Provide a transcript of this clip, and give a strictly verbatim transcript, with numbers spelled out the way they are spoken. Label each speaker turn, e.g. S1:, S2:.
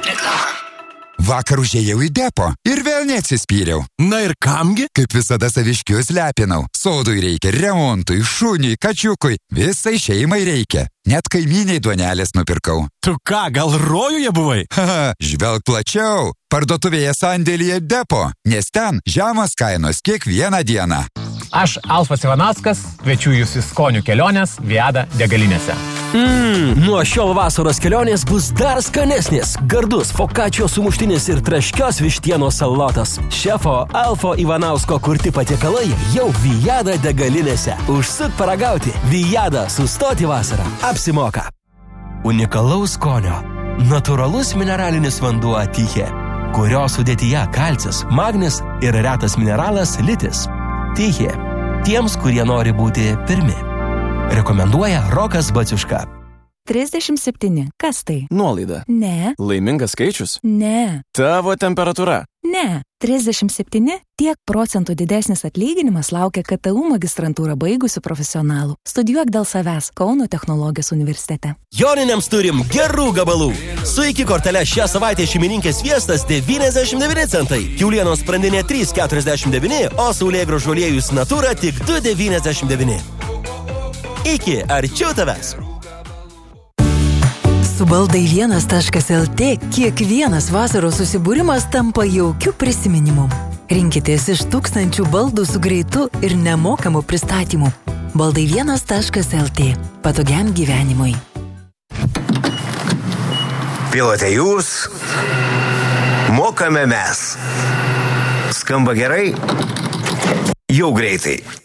S1: Reklama.
S2: Vakar užėjau į depo ir vėl neatsispyriau.
S3: Na ir kamgi?
S2: Kaip visada saviškius lepinau. Sodui reikia, remontui, šuniui, kačiukui. Visai šeimai reikia. Net kaimyniai duonelės nupirkau.
S3: Tu ką, gal rojuje buvai?
S2: Haha, žvelg plačiau. Parduotuvėje sandėlyje depo, nes ten žemos kainos kiekvieną dieną.
S4: Aš, Alfas Ivanauskas, kviečiu jūs į skonių kelionės Viada degalinėse.
S5: Mmm, nuo šiol vasaros kelionės bus dar skanesnės. Gardus fokačio sumuštinis ir traškios vištienos salotas. Šefo Alfo Ivanausko kurti patiekalai jau Viada degalinėse. Užsuk paragauti. Viada, sustoti vasarą. Apsimoka. Unikalaus skonio. Natūralus mineralinis vanduo Tychė, kurio sudėtyje kalcis, magnis ir retas mineralas litis. Tychė. Tiems, kurie nori būti pirmi. Rekomenduoja Rokas Baciuška.
S6: trisdešimt septyni. Kas tai?
S7: Nuolaida.
S6: Ne.
S7: Laimingas skaičius?
S6: Ne.
S7: Tavo temperatūra?
S6: Ne. trisdešimt septyni. Tiek procentų didesnis atlyginimas laukia K T U magistrantūrą baigusių profesionalų. Studijuok dėl savęs Kauno technologijos universitete.
S5: Joniniams turim gerų gabalų. Su iki kortelė šią savaitę šeimininkės sviestas devyniasdešimt devyni centai. Kiaulienos sprandinė trys keturiasdešimt devyni, o saulėgrąžų aliejus Natura tik du devyniasdešimt devyni. Iki arčiau tavęs.
S8: Su baldai vienas taškas L T kiekvienas vasaros susibūrimas tampa jaukiu prisiminimu. Rinkitės iš tūkstančių baldų su greitu ir nemokamu pristatymu. baldai vienas taškas L T. Patogiam gyvenimui.
S9: Pilote jūs, mokame mes. Skamba gerai? Jau greitai.